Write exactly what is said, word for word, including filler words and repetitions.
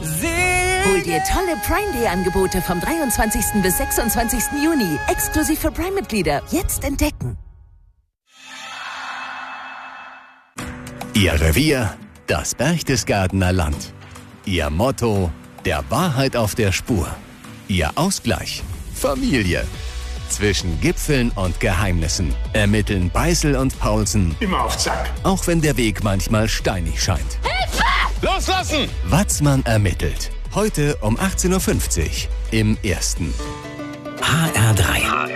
Hol dir tolle Prime Day Angebote vom dreiundzwanzigsten bis sechsundzwanzigsten Juni. Exklusiv für Prime-Mitglieder. Jetzt entdecken. Ihr Revier, das Berchtesgadener Land. Ihr Motto, der Wahrheit auf der Spur. Ihr Ausgleich, Familie. Zwischen Gipfeln und Geheimnissen ermitteln Beißel und Paulsen. Immer auf Zack. Auch wenn der Weg manchmal steinig scheint. Hilfe! Loslassen! Watzmann ermittelt. Heute um achtzehn Uhr fünfzig im Ersten. H R drei.